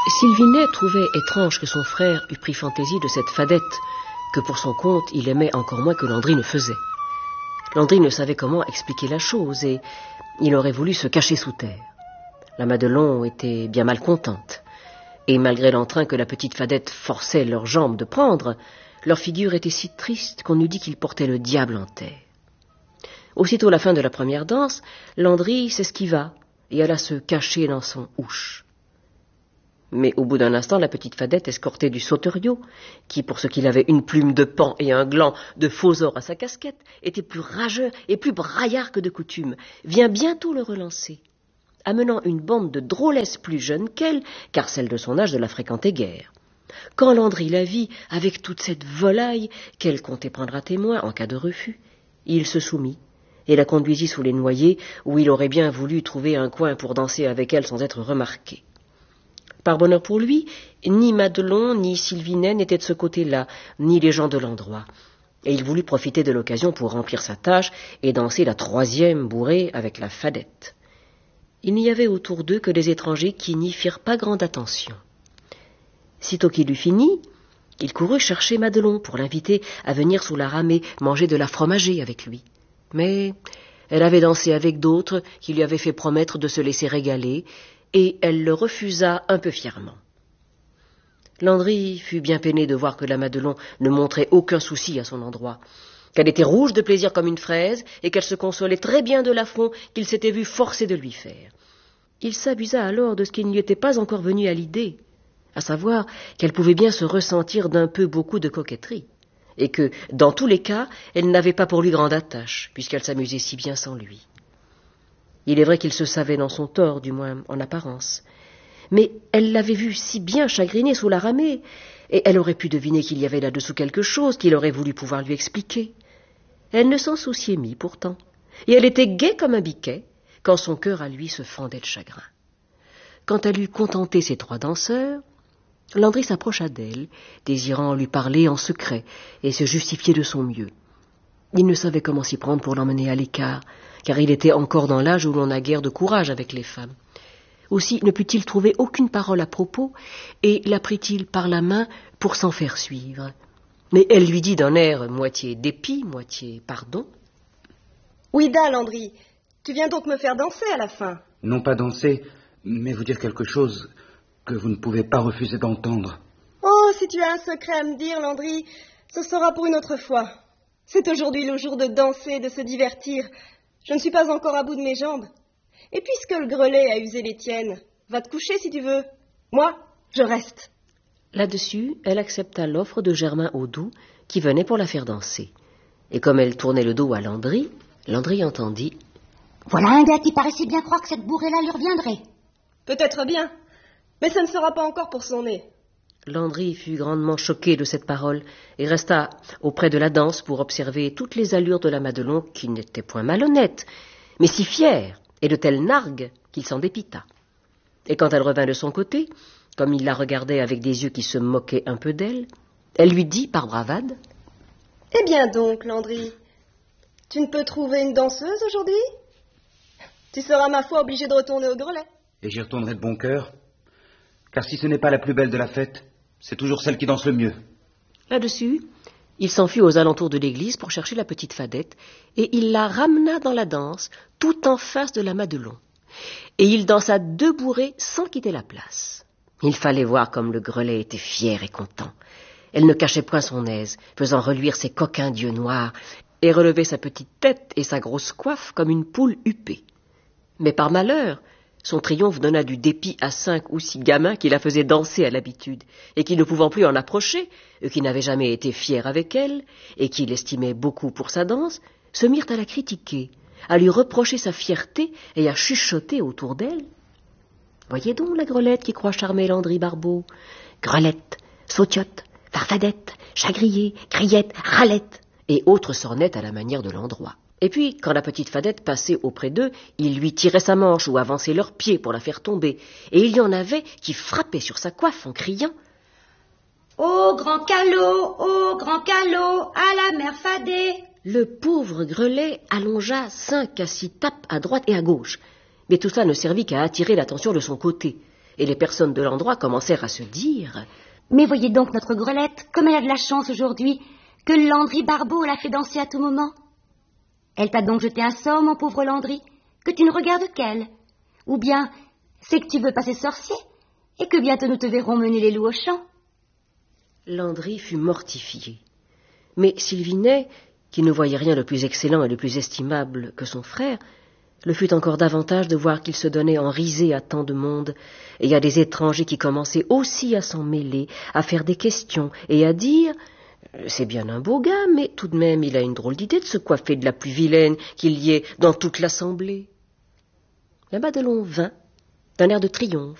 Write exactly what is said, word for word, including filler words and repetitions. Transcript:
Sylvinet trouvait étrange que son frère eût pris fantaisie de cette fadette que pour son compte il aimait encore moins que Landry ne faisait. Landry ne savait comment expliquer la chose et il aurait voulu se cacher sous terre. La Madelon était bien mal contente et malgré l'entrain que la petite fadette forçait leurs jambes de prendre, leur figure était si triste qu'on eût dit qu'ils portaient le diable en terre. Aussitôt la fin de la première danse, Landry s'esquiva et alla se cacher dans son houche. Mais au bout d'un instant, la petite fadette, escortée du sauteriot, qui, pour ce qu'il avait une plume de paon et un gland de faux or à sa casquette, était plus rageur et plus braillard que de coutume, vient bientôt le relancer, amenant une bande de drôlesses plus jeunes qu'elle, car celle de son âge ne la fréquentait guère. Quand Landry la vit avec toute cette volaille qu'elle comptait prendre à témoin en cas de refus, il se soumit et la conduisit sous les noyers, où il aurait bien voulu trouver un coin pour danser avec elle sans être remarqué. Par bonheur pour lui, ni Madelon ni Sylvinet n'étaient de ce côté-là, ni les gens de l'endroit. Et il voulut profiter de l'occasion pour remplir sa tâche et danser la troisième bourrée avec la fadette. Il n'y avait autour d'eux que des étrangers qui n'y firent pas grande attention. Sitôt qu'il eut fini, il courut chercher Madelon pour l'inviter à venir sous la ramée manger de la fromager avec lui. Mais elle avait dansé avec d'autres qui lui avaient fait promettre de se laisser régaler, et elle le refusa un peu fièrement. Landry fut bien peiné de voir que la Madelon ne montrait aucun souci à son endroit, qu'elle était rouge de plaisir comme une fraise, et qu'elle se consolait très bien de l'affront qu'il s'était vu forcé de lui faire. Il s'abusa alors de ce qui ne lui était pas encore venu à l'idée, à savoir qu'elle pouvait bien se ressentir d'un peu beaucoup de coquetterie, et que, dans tous les cas, elle n'avait pas pour lui grande attache, puisqu'elle s'amusait si bien sans lui. Il est vrai qu'il se savait dans son tort, du moins en apparence. Mais elle l'avait vu si bien chagriné sous la ramée, et elle aurait pu deviner qu'il y avait là-dessous quelque chose qu'il aurait voulu pouvoir lui expliquer. Elle ne s'en souciait mis, pourtant, et elle était gaie comme un biquet, quand son cœur à lui se fendait de chagrin. Quand elle eut contenté ses trois danseurs, Landry s'approcha d'elle, désirant lui parler en secret et se justifier de son mieux. Il ne savait comment s'y prendre pour l'emmener à l'écart, car il était encore dans l'âge où l'on n'a guère de courage avec les femmes. Aussi ne put-il trouver aucune parole à propos, et la prit-il par la main pour s'en faire suivre. Mais elle lui dit d'un air moitié dépit, moitié pardon. « Ouida, Landry, tu viens donc me faire danser à la fin ?» ?»« Non pas danser, mais vous dire quelque chose que vous ne pouvez pas refuser d'entendre. »« Oh, si tu as un secret à me dire, Landry, ce sera pour une autre fois. C'est aujourd'hui le jour de danser, de se divertir. Je ne suis pas encore à bout de mes jambes. Et puisque le grelet a usé les tiennes, va te coucher si tu veux. Moi, je reste. » Là-dessus, elle accepta l'offre de Germain Audoux, qui venait pour la faire danser. Et comme elle tournait le dos à Landry, Landry entendit « Voilà un gars qui paraissait bien croire que cette bourrée-là lui reviendrait. » »« Peut-être bien, mais ça ne sera pas encore pour son nez. » Landry fut grandement choqué de cette parole et resta auprès de la danse pour observer toutes les allures de la Madelon, qui n'était point malhonnête, mais si fière et de telle nargue qu'il s'en dépita. Et quand elle revint de son côté, comme il la regardait avec des yeux qui se moquaient un peu d'elle, elle lui dit par bravade: « Eh bien donc, Landry, tu ne peux trouver une danseuse aujourd'hui ? Tu seras, ma foi, obligé de retourner au grelet. » »« Et j'y retournerai de bon cœur, car si ce n'est pas la plus belle de la fête, c'est toujours celle qui danse le mieux. » Là-dessus, il s'enfuit aux alentours de l'église pour chercher la petite fadette, et il la ramena dans la danse, tout en face de la Madelon. Et il dansa deux bourrées sans quitter la place. Il fallait voir comme le grelet était fier et content. Elle ne cachait point son aise, faisant reluire ses coquins d'yeux noirs, et relevait sa petite tête et sa grosse coiffe comme une poule huppée. Mais par malheur, son triomphe donna du dépit à cinq ou six gamins qui la faisaient danser à l'habitude, et qui, ne pouvant plus en approcher, eux qui n'avaient jamais été fiers avec elle, et qui l'estimaient beaucoup pour sa danse, se mirent à la critiquer, à lui reprocher sa fierté et à chuchoter autour d'elle. Voyez donc la grelette qui croit charmer Landry Barbeau. Grelette, sautiotte, farfadette, chagrier, criette, ralette, et autres sornettes à la manière de l'endroit. Et puis, quand la petite fadette passait auprès d'eux, ils lui tiraient sa manche ou avançaient leurs pieds pour la faire tomber. Et il y en avait qui frappaient sur sa coiffe en criant « Ô grand calot, ô grand calot, à la mère fadée !» Le pauvre grelet allongea cinq à six tapes à droite et à gauche. Mais tout cela ne servit qu'à attirer l'attention de son côté. et les personnes de l'endroit commencèrent à se dire... Mais voyez donc notre Grelette, comme elle a de la chance aujourd'hui, que Landry Barbeau l'a fait danser à tout moment. Elle t'a donc jeté un sort, mon pauvre Landry, que tu ne regardes qu'elle. Ou bien, c'est que tu veux passer sorcier, et que bientôt nous te verrons mener les loups au champ. Landry fut mortifié. Mais Sylvinet, qui ne voyait rien de plus excellent et de plus estimable que son frère, le fut encore davantage de voir qu'il se donnait en risée à tant de monde, et à des étrangers qui commençaient aussi à s'en mêler, à faire des questions, et à dire « C'est bien un beau gars, mais tout de même il a une drôle d'idée de se coiffer de la plus vilaine qu'il y ait dans toute l'assemblée. » La Madelon vint, d'un air de triomphe,